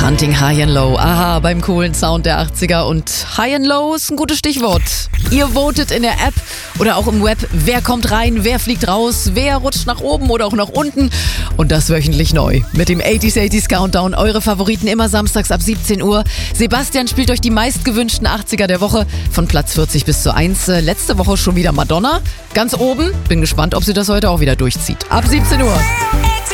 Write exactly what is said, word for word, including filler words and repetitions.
Hunting High and Low. Aha, beim coolen Sound der achtziger. Und High and Low ist ein gutes Stichwort. Ihr votet in der App oder auch im Web, wer kommt rein, wer fliegt raus, wer rutscht nach oben oder auch nach unten. Und das wöchentlich neu. Mit dem achtziger achtziger Countdown. Eure Favoriten immer samstags ab siebzehn Uhr. Sebastian spielt euch die meistgewünschten achtziger der Woche von Platz vierzig bis zur eins. Letzte Woche schon wieder Madonna. Ganz oben. Bin gespannt, ob sie das heute auch wieder durchzieht. Ab siebzehn Uhr.